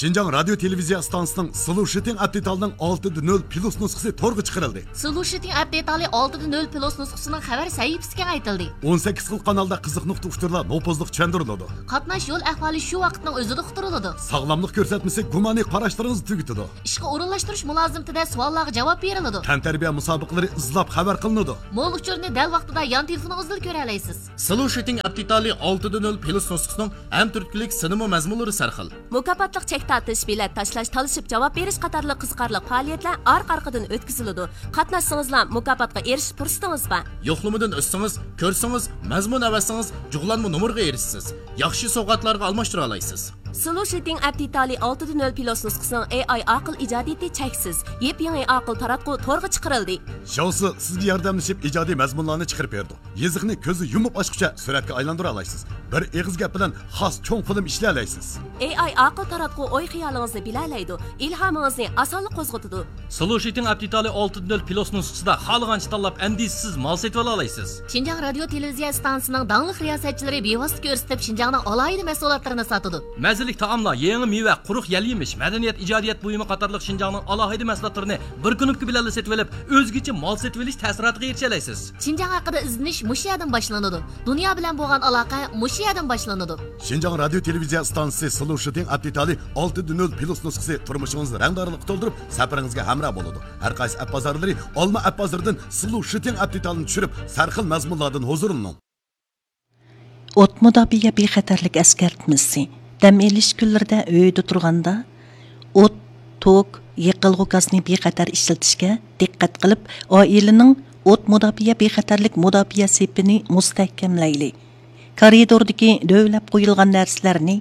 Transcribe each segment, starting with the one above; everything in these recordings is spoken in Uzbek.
Şinjan Radyo Televiziya Stansiyasının Solution Update'alının 6.0 Plus nüshası torga çıkarıldı. Solution Update'ali 6.0 Plus nüshasının xabar sahifasiga aytildi. 18 xil kanalda qiziq uchturlar nopozliq tushuntiriladi. Qatnash yo'l ahvoli shu vaqtning o'zida uqtiriladi. Sog'lomlik ko'rsatmasi gumoniy qarashlaringizni tugitadi. Ishga o'rinlashtirish mulozimtida savollarga javob beriladi. Tantarbiya musobaqalari izlab xabar qilinadi. Mo'l uchurni dal vaqtida yon telefoningizda ko'ra olasiz. Solution Update'ali 6.0 Plus nüshasining ham turklik sinema mazmunlari sarxil. Mukofotliq chek tortish, bilet tashlash, talishib javob berish qatorli qiziqarli faoliyatlar orqa-orqadan o'tkaziladi. Qatnashsangizlar mukofotga erishish fursatingiz bor. Yo'qlamadan o'tsangiz, ko'rsangiz, mazmun avasangiz, jug'lanma nomerga erishsiz. Yaxshi sovg'atlarga almashtira olasiz. Solution Update'ali 6.0 Plus nüshasining AI aql ijodiyati cheksiz. Yep-yangi aql taratqu to'rga chiqarildi. Shousi sizga yordamlashib ijodiy mazmunlarni chiqarib berdi. Yeziqni ko'zi yumib ochguncha suratga aylantira olasiz. Bir eg'iz gap bilan xos cho'ng film ishlay olasiz. AI aql taratqu o'y xiyolingizni bilalaydi, ilhomingizni osonlik qo'zg'atadi. Solution Update'ali 6.0 Plus nüshasida xohlagancha tanlab andisiz mal setib olasiz. Şinjan Radyo Televiziya stansiyasining dangliq riyosatchilari bevosita ko'rsatib Şinjanning alohida mahsulotlarini sotadi. Mazalik taomlar, yangi meva, quruq yal yemish, madaniyat, ijodiyat buyumi qatorliq Şinjanning alohida mahsulotlarini bir kunlik bilan setib olib, o'zgacha mal setib olish ta'siriga erisha olasiz. Şinjan haqida izlanish mush yerdan boshlanadi. Dunyo bilan bo'lgan aloqa mush yerdan boshlanadi. Şinjan Radyo Televiziya stansiyasi Solution Update'ali 6.0 Plus nüshasi turmushingizni rangdorlik to'ldirib, safaringizga hamroh bo'ladi. Har qaysi app bozorlari Olma app bozoridan Solution Update'alni tushirib, sarxil mazmunlardan huzurining. O't mudofiya bexatarlik eskartmasi. Dam elish kunlarida uyda turganda o't, tok, yiqilg'u gazni bexatar ishlatishga diqqat qilib, oilaning o't mudofiya bexatarlik mudofiya sepini mustahkamlayli. Koridordagi dövlab qo'yilgan narsalarni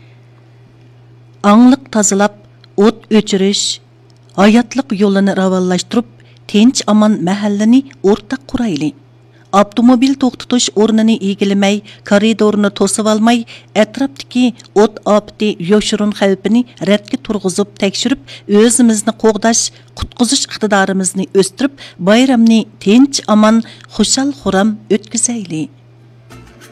angliq tozalab, o't o'chirish, hayotlik yo'lini ravonlashtirib, tinch aman mahallani o'rtaq qurayli. Avtomobil to'xtatish o'rnini egilamay, koridorni to'sib olmay, atrofdagi o't ofati yoshirun xavfini radga turg'izib tekshirib, o'zimizni qo'g'dash, qutqizish iqtidorimizni o'stirib, bayramni tinch aman, xushal xuram o'tkazaylik.